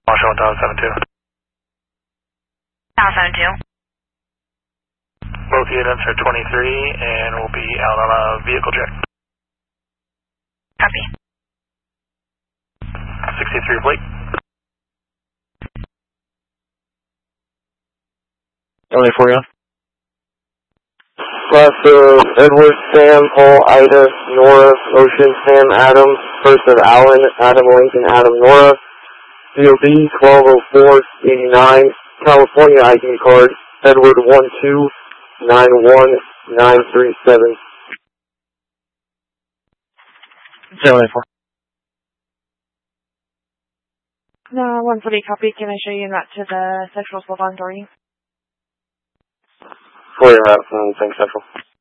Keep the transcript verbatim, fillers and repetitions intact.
Marshall, Tower seven two. Tower seven two. Both units are twenty-three and will be out on a vehicle check. Copy. sixty-three Blake. Only for you. Class of Edward, Sam, Paul, Ida, Nora, Ocean, Sam, Adam, first of Allen, Adam, Lincoln, Adam, Nora, D O B twelve oh four eighty-nine, California I D card, Edward one two nine one nine three seven. seven four. No, one forty copy. Can I show you that to the Central Salvador? For your route from Central.